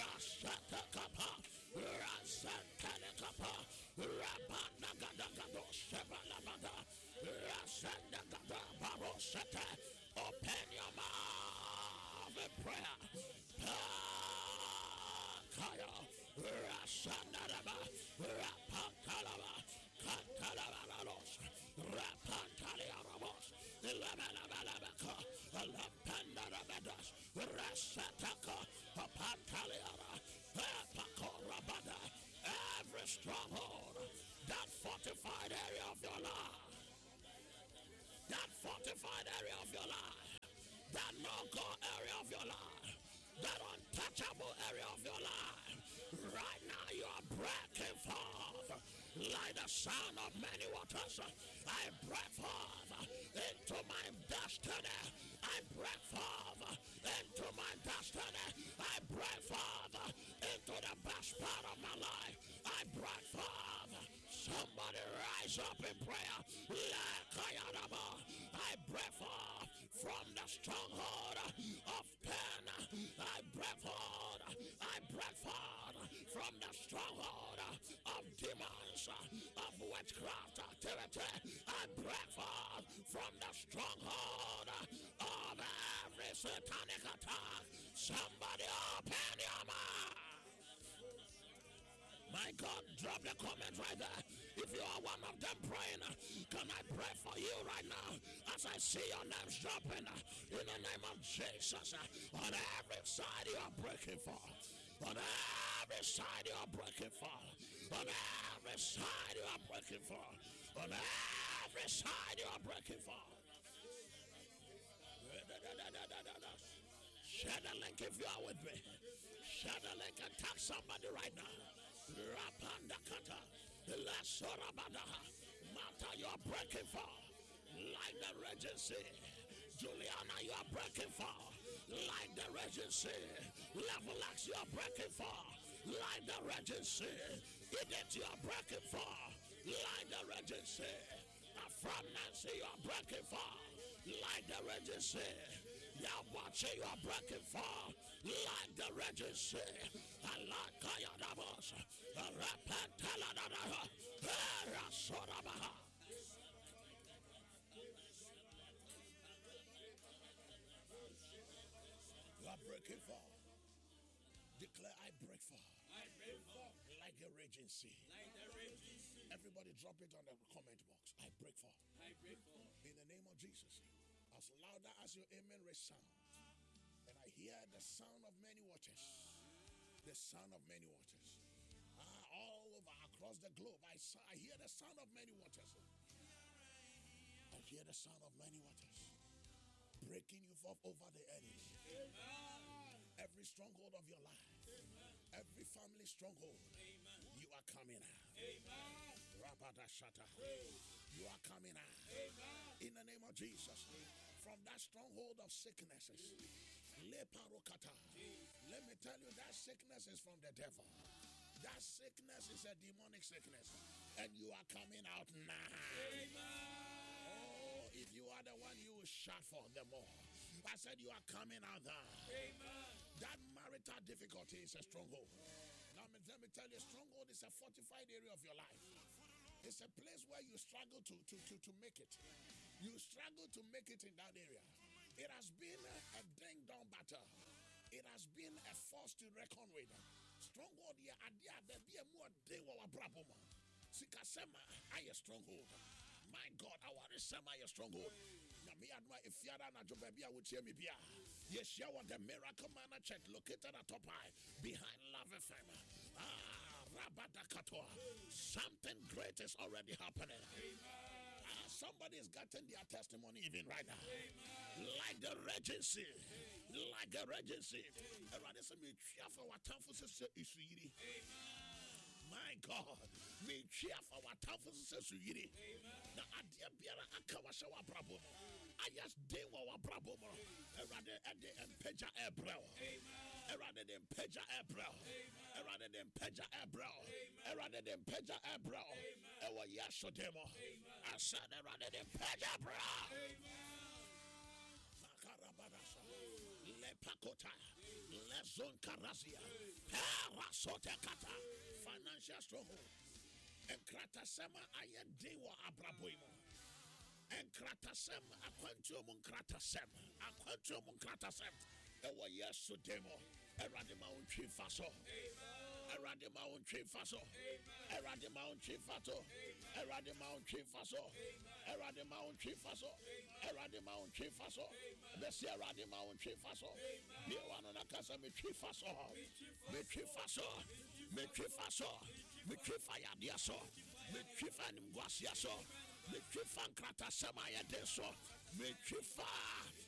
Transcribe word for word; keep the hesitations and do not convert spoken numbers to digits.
Rasata Kapa, Rasanta Kapa, Rabanda Gadagado, Sebalabada, Rasanda Gada, Barosata. Open your mouth in prayer. Kaya, Rasandaraba, Rapantalaba, Cantalabalaros, Rapantaliarabos, Labalabalabaka, Lampandarabadas, Rasataka, Pantaliara, Pakorabada, every stronghold, that fortified area of your life. That fortified area of your life, that no-go area of your life, that untouchable area of your life, right now you are breaking forth like the sound of many waters. I break forth into my destiny. I break forth into my destiny. I break forth into the best part of my life. I break forth. Somebody rise up in prayer. I break forth from the stronghold of pain. I break forth. I break forth from the stronghold of demons, of witchcraft activity. I break forth from the stronghold of every satanic attack. Somebody open your mouth. My God, drop the comment right there. If you are one of them praying, can I pray for you right now as I see your names dropping in the name of Jesus? On every side you are breaking for. On every side you are breaking for. On every side you are breaking for. On every side you are breaking for. Share the link if you are with me. Share the link and tag somebody right now. Rapanda kata, Lasorabadaha, Mata, you are breaking for, like the Regency. Juliana, you are breaking for, like the Regency. Level X, you are breaking for, like the Regency. Idiot, you are breaking for, like the Regency. From Nancy, you are breaking for, like the Regency. Yawachi, you are breaking for, like the Regency. Alakaya Davos, Rapantala Dada, Rasorabaha. You are breaking for. Declare, I break for. I break for. Like a raging sea. Like the raging sea. Everybody drop it on the comment box. I break for. I break for. In the name of Jesus. As louder as your amen resound. And I hear the sound of many waters. The sound of many waters. Ah, all over across the globe. I, saw, I hear the sound of many waters. I hear the sound of many waters. Breaking you forth over the edges. Amen. Every stronghold of your life. Amen. Every family stronghold. Amen. You are coming out. Amen. Rabada Shata. You are coming out. Amen. In the name of Jesus. From that stronghold of sicknesses. Leparokata. Let me tell you, that sickness is from the devil. That sickness is a demonic sickness. And you are coming out now. Amen. Oh, if you are the one, you will shout for them more. I said you are coming out there. Amen. That marital difficulty is a stronghold. Now let me tell you, stronghold is a fortified area of your life. It's a place where you struggle to, to, to, to make it. You struggle to make it in that area. It has been a, a ding-dong battle. It has been a force to reckon with. Stronghold, yeah, there be a more day wa braboma. Sikasema, I a stronghold. My God, I want to say my stronghold. Now, me and my if you are not your baby, I would say me be. Yes, you are the Miracle Manor Church located at top high behind Love F M. Ah, Rabada Katoa. Something great is already happening. Ah, somebody is getting their testimony even right now. Amen. Like the Regency. Amen. Like the Regency. Amen. My God, me cheer for what tough says you yiri. The idea biara akawasha wa brabo. I just de wa brabo mo. Erade ede empeja ebro. Erade de empeja ebro. Erade de empeja ebro. Erade de empeja ebro. Ewa yasho demo. I said erade de empeja ebro. Karabadasha, Lepakota, Mezon Karazia. Parasotekata. Financial stronghold. And Kratasema Ayendewa Abraboimo. And Kratasem Aquantum Kratasem. Aquantum Kratasem. Ewa yesu demo. Eradima unchi faso. Eradima unchi faso. Eradima unchi faso. Eradima unchi faso. Eradima unchi faso. Eradima unchi faso. Besi eradima unchi faso. Be one on a casa me chi faso. Me chi faso. Me chi faso. Me chi fire diaso. Me chi fan guasiaso. Me chi fan krata sama ya deso. Me chi fa.